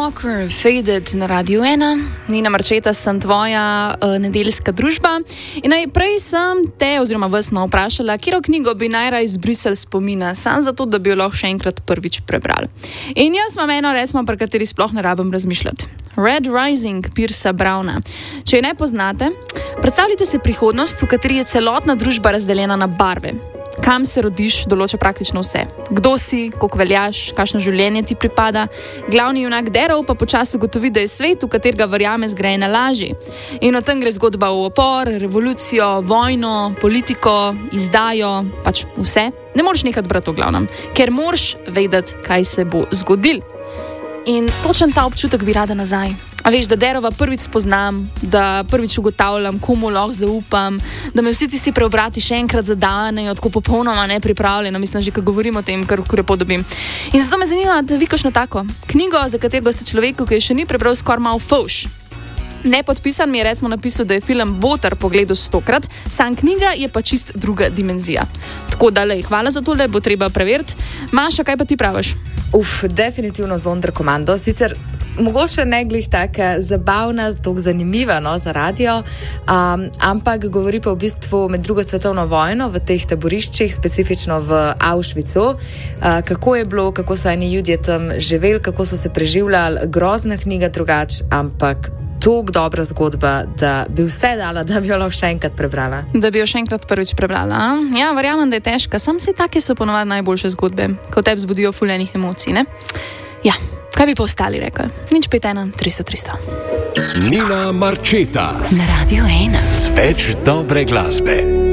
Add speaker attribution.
Speaker 1: Walker, Faded na Radio 1. Nina Marčeta, sem tvoja nedeljska družba. In najprej sem te, oziroma vas vprašala, katero knjigo bi najraje izbrisali spomina, samo zato, da bi jo lahko še enkrat prvič prebrali. In jaz imam eno, recimo, pri kateri sploh ne rabim razmišljati. Red Rising Piercea Browna. Če jo ne poznate, predstavljajte si prihodnost, v kateri je celotna družba razdeljena na barve. Kam se rodiš, določa praktično vse. Kdo si, koliko veljaš, kakšno življenje ti pripada. Glavni junak Darrow pa počasi ugotovi, da je svet, v katerega verjame, zgrajen na laži. In o tem gre zgodba o upor, revolucijo, vojno, politiko, izdajo, pač vse. Ne moreš nekaj brati v glavnem, ker moraš vedeti, kaj se bo zgodil. In točen ta občutek bi rada nazaj. A veš, da Darrowa prvič spoznam, da prvič ugotavljam, komu lahko zaupam, da me vsi tisti preobrati še enkrat zadanejo, tako popolnoma nepripravljeno, mislim, že ko govorim o tem, kar podobim. In zato me zanima, da vi kakšno tako knjigo, za katero ste človeku, ki je še ni prebral, skoraj malo fauš. Nepodpisan mi je recimo napisal, da je film Boter pogledal 100-krat, sam knjiga je pa čist druga dimenzija. Tako da, hvala za tole, bo treba preveriti. Maša, kaj pa ti praviš?
Speaker 2: Definitivno Sonderkommando, sicer mogoče ne glih taka zabavna, tako zanimiva, no, za radio, ampak govori pa v bistvu med drugo svetovno vojno v teh taboriščih, specifično v Auschwitzu, kako je bilo, kako so eni ljudje tam živeli, kako so se preživljali, grozna knjiga drugač, ampak toliko dobra zgodba, da bi vse dala, da bi jo lahko še enkrat prebrala.
Speaker 1: Da bi jo še enkrat prvič prebrala. Ja, verjamem, da je težka, sam si take so ponovadi najboljše zgodbe, ko tebi zbudijo fuljenih emocij, ne? Ja, kaj bi pa ostali rekli? Nič 5-1, 300.
Speaker 3: Nina Marčeta
Speaker 4: na Radio 1.
Speaker 3: Z več dobre glasbe.